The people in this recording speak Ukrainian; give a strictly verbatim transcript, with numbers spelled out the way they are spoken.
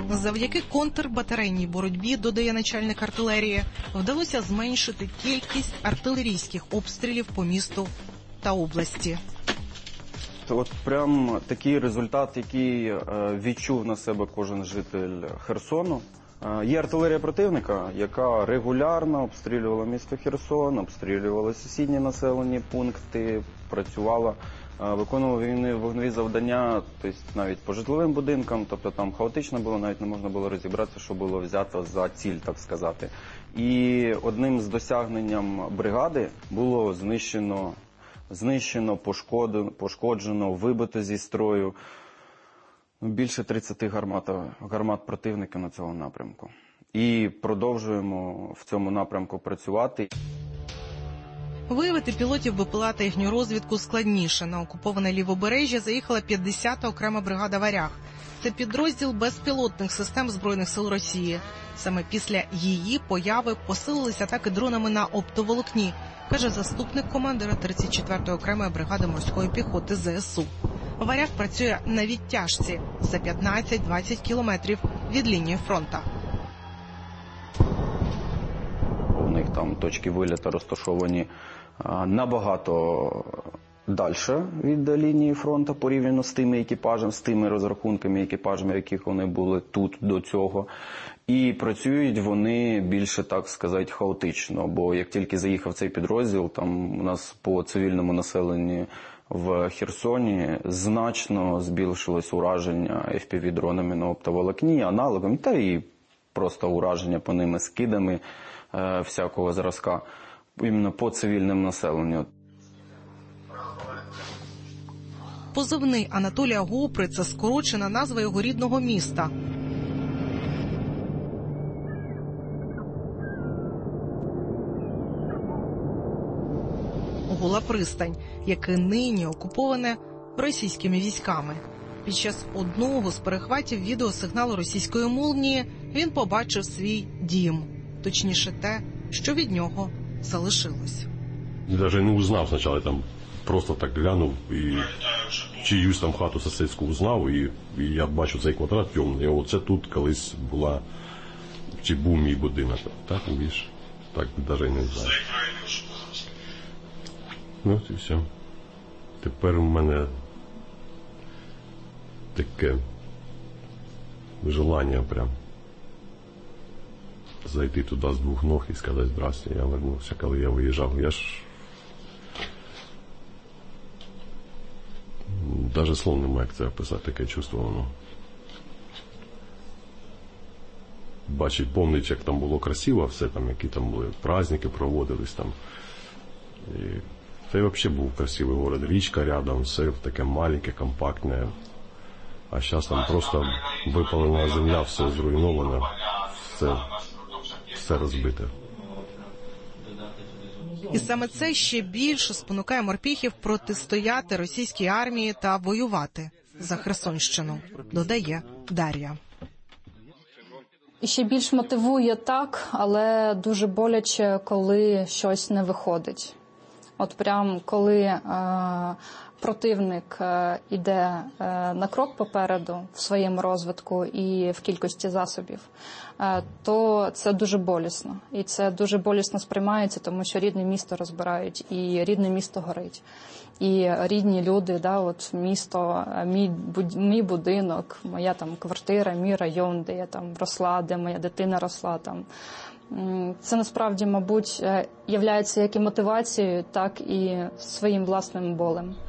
Завдяки контрбатарейній боротьбі, додає начальник артилерії, вдалося зменшити кількість артилерійських обстрілів по місту та області. От прям такий результат, який відчув на себе кожен житель Херсону. Є артилерія противника, яка регулярно обстрілювала місто Херсон, обстрілювала сусідні населені пункти, працювала, виконувала вогневі завдання, тобто навіть по житловим будинкам, тобто там хаотично було, навіть не можна було розібратися, що було взято за ціль, так сказати. І одним з досягненням бригади було знищено, знищено, пошкоджено, пошкоджено, вибито зі строю більше тридцяти гармат, гармат противника на цьому напрямку. І продовжуємо в цьому напрямку працювати. Виявити пілотів БПЛА та їхню розвідку складніше. На окуповане Лівобережжя заїхала п'ятдесята окрема бригада «Варяг». Це підрозділ безпілотних систем Збройних сил Росії. Саме після її появи посилились атаки дронами на оптоволокні, каже заступник командира тридцять четвертої окремої бригади морської піхоти ЗСУ. «Варяг» працює на відтяжці за п'ятнадцять-двадцять кілометрів від лінії фронту. У них там точки виліту розташовані набагато далі від лінії фронту порівняно з тими екіпажами, з тими розрахунками екіпажами, яких вони були тут до цього. І працюють вони більше, так сказати, хаотично, бо як тільки заїхав цей підрозділ, там у нас по цивільному населенню в Херсоні значно збільшилось ураження еф пі ві-дронами на оптоволокні, аналогами, та і просто ураження по ними скидами е, всякого зразка, іменно по цивільному населенню. Позивний Анатолія Гопри – це скорочена назва його рідного міста. Гола Пристань, яке нині окуповане російськими військами. Під час одного з перехватів відеосигналу російської молнії він побачив свій дім. Точніше те, що від нього залишилось. Навіть не узнав спочатку, там просто так глянув і чиюсь там хату сусідську узнав, і, і я бачу цей квадрат темний. І оце тут колись була, чи був мій будинок. Так, більш, так навіть не знаю. Ну, і все. Тепер у мене таке желання прям зайти туди з двох ног і сказати «Здрасте, я вернувся, коли я виїжджав». Я ж навіть слов немає, як це описати, таке чувство воно. Бачить, помнить, як там було красиво все, там, які там були праздники проводились там. І це взагалі був красивий город, річка рядом, все таке маленьке, компактне. А зараз там просто випалена земля, все зруйноване, все, все розбите. І саме це ще більше спонукає морпіхів протистояти російській армії та воювати за Херсонщину, додає Дар'я. І ще більш мотивує так, але дуже боляче, коли щось не виходить. От прям коли е, противник е, іде е, на крок попереду в своєму розвитку і в кількості засобів, е, то це дуже болісно. І це дуже болісно сприймається, тому що рідне місто розбирають, і рідне місто горить. І рідні люди, да, от місто, мій, мій будинок, моя там квартира, мій район, де я там росла, де моя дитина росла там. Це насправді, мабуть, являється як і мотивацією, так і своїм власним болем.